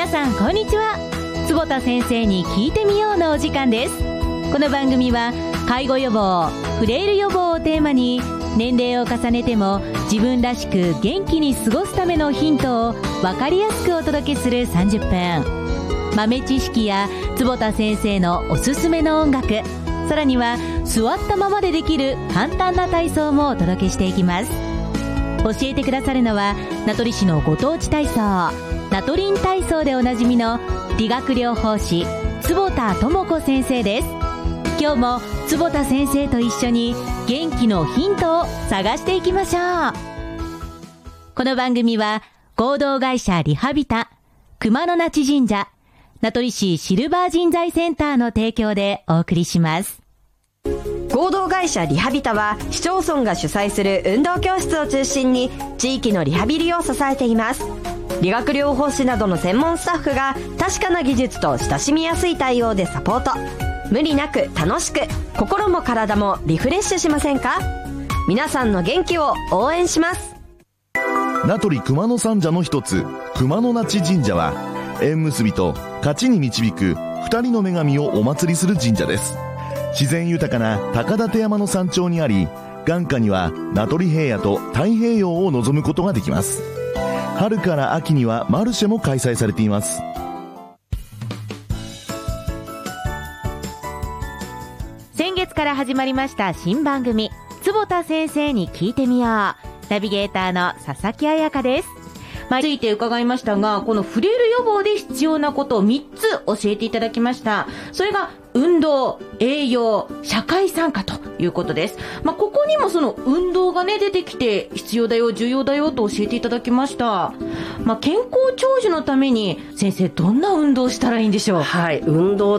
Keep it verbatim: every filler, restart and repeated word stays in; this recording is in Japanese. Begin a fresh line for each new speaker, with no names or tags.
さんこんにちは。坪田先生に聞いてみようのお時間です。この番組は介護予防、フレイル予防をテーマに、年齢を重ねても自分らしく元気に過ごすためのヒントを分かりやすくお届けするさんじゅっぷん。豆知識や坪田先生のおすすめの音楽、さらには座ったままでできる簡単な体操もお届けしていきます。教えてくださるのは名取市のご当地体操、ナトリン体操でおなじみの理学療法士坪田智子先生です。今日も坪田先生と一緒に元気のヒントを探していきましょう。この番組は合同会社リハビタ、熊野那智神社、名取市シルバー人材センターの提供でお送りします。
合同会社リハビタは市町村が主催する運動教室を中心に地域のリハビリを支えています。理学療法士などの専門スタッフが確かな技術と親しみやすい対応でサポート。無理なく楽しく、心も体もリフレッシュしませんか？皆さんの元気を応援します。
名取熊野三社の一つ、熊野那智神社は縁結びと勝ちに導く二人の女神をお祭りする神社です。自然豊かな高立山の山頂にあり、眼下には名取平野と太平洋を望むことができます。春から秋にはマルシェも開催されています。
先月から始まりました新番組、坪田先生に聞いてみよう。ナビゲーターの佐々木彩香です。まあ、ついて伺いましたが、このフレイル予防で必要なことをみっつ教えていただきました。それが運動、栄養、社会参加ということです。まあ、ここにもその運動がね出てきて必要だよ、重要だよと教えていただきました。まあ、健康長寿のために先生、どんな運動をしたらいいんでしょう？
はい、運動